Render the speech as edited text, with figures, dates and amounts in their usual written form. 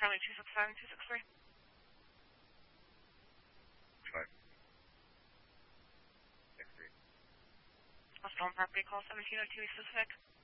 Family 267, 263. Five. Stolen property call 1702 East Pacific.